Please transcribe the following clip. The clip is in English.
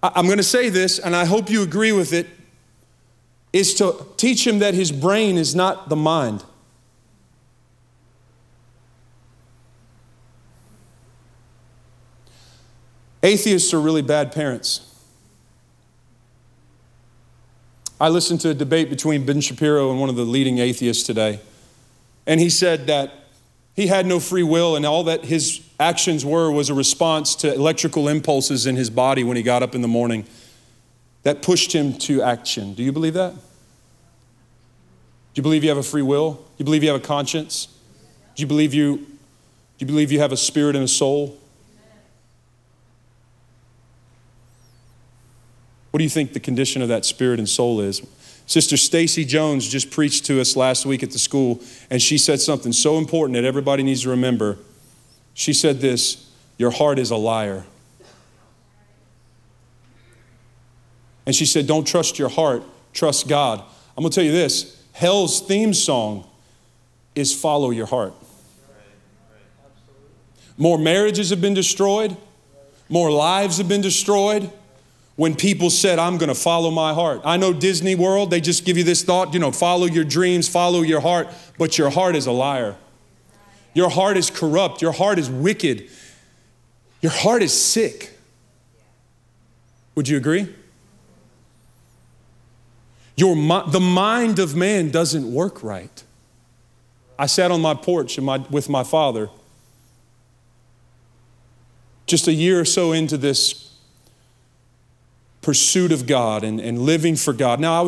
I'm going to say this, and I hope you agree with it, is to teach him that his brain is not the mind. Atheists are really bad parents. I listened to a debate between Ben Shapiro and one of the leading atheists today. And he said that he had no free will and all that his actions were was a response to electrical impulses in his body when he got up in the morning that pushed him to action. Do you believe that? Do you believe you have a free will? Do you believe you have a conscience? Do you believe you have a spirit and a soul? What do you think the condition of that spirit and soul is? Sister Stacy Jones just preached to us last week at the school, and she said something so important that everybody needs to remember. She said this, your heart is a liar. And she said, don't trust your heart, trust God. I'm going to tell you this, hell's theme song is follow your heart. More marriages have been destroyed, more lives have been destroyed, when people said, I'm going to follow my heart. I know Disney World, they just give you this thought, follow your dreams, follow your heart, but your heart is a liar. Your heart is corrupt. Your heart is wicked. Your heart is sick. Would you agree? The mind of man doesn't work right. I sat on my porch with my father just a year or so into this pursuit of God and living for God. Now,